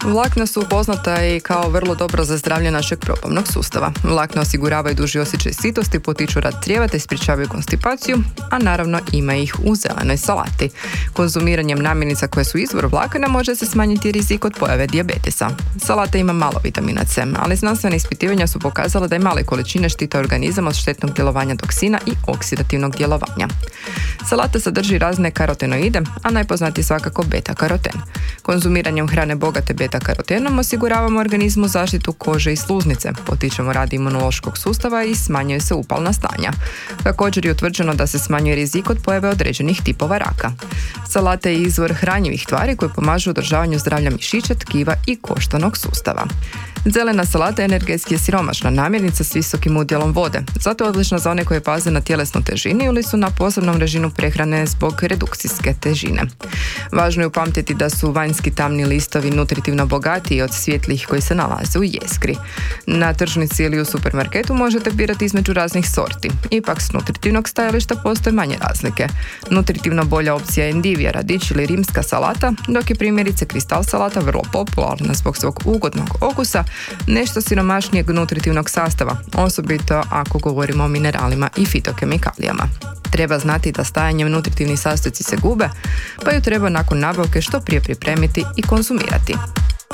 Vlakna su poznata i kao vrlo dobro za zdravlje našeg probavnog sustava. Vlakna osiguravaju duži osjećaj sitosti, potiču rad crijeva te sprječavaju konstipaciju, a naravno ima ih u zelenoj salati. Konzumiranjem namirnica koje su izvor vlakana može se smanjiti rizik od pojave dijabetesa. Salata ima malo vitamina C, ali znanstvena ispitivanja su pokazala da je male količine štite organizam od štetnog djelovanja toksina i oksidativnog djelovanja. Salata sadrži razne karotenoide, a najpoznatiji je svakako beta-karoten. Konzumiranjem hrane bogate beta-karotenom osiguravamo organizmu zaštitu kože i sluznice, potičemo rad imunološkog sustava i smanjuje se upalna stanja. Također je utvrđeno da se smanjuje rizik od pojave određenih tipova raka. Salata je izvor hranjivih tvari koji pomažu održavanju zdravlja mišića, tkiva i koštanog sustava. Zelena salata energetski je siromašna namirnica s visokim udjelom vode, zato je odlična za one koje paze na tjelesnu težinu ili su na posebnom režimu prehrane zbog redukcijske težine. Važno je upamtiti da su vanjski tamni listovi nutritivno bogatiji od svjetlih koji se nalaze u jeskri. Na tržnici ili u supermarketu možete birati između raznih sorti. Ipak s nutritivnog stajališta postoje manje razlike. Nutritivno bolja opcija je endivija, radić ili rimska salata, dok je primjerice kristal salata vrlo popularna zbog svog ugodnog okusa, nešto siromašnijeg nutritivnog sastava, osobito ako govorimo o mineralima i fitokemikalijama. Treba znati da stajanjem nutritivni sastojci se gube, pa ju treba nakon nabavke što prije pripremiti i konzumirati.